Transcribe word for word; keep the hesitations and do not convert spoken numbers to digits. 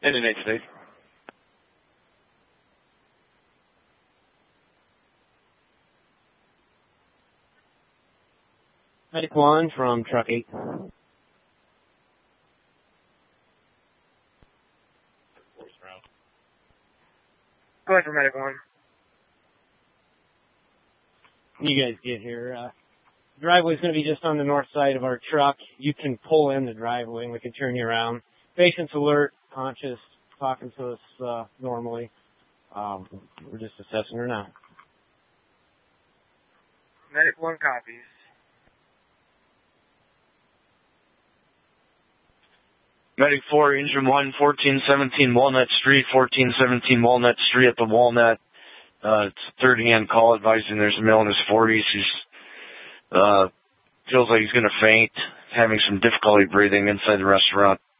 In the United States. Medic one from Truck eight. Go ahead for Medic one. You guys get here. Uh, driveway's going to be just on the north side of our truck. You can pull in the driveway and we can turn you around. Patient's alert, conscious, talking to us uh, normally. Um, we're just assessing her now. Medic one copies. Medic four, Engine one, fourteen seventeen Walnut Street, fourteen seventeen Walnut Street at the Walnut. Uh, it's a third-hand call advising there's a male in his forties. He's, uh, feels like he's going to faint, having some difficulty breathing inside the restaurant.